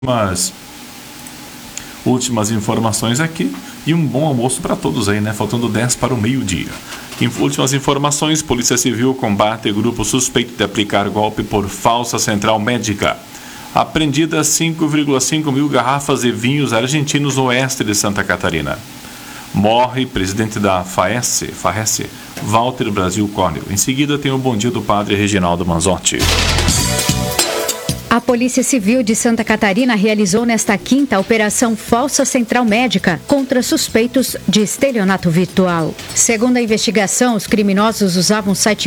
últimas informações aqui e um bom almoço para todos aí, né? Faltando 10 para o meio-dia. Últimas informações: Polícia Civil combate grupo suspeito de aplicar golpe por falsa central médica. Apreendidas 5,5 mil garrafas de vinhos argentinos no oeste de Santa Catarina. Morre presidente da FAESE, Walter Brasil Córnel. Em seguida tem o bom dia do padre Reginaldo Manzotti. A Polícia Civil de Santa Catarina realizou nesta quinta a Operação Falsa Central Médica contra suspeitos de estelionato virtual. Segundo a investigação, os criminosos usavam um site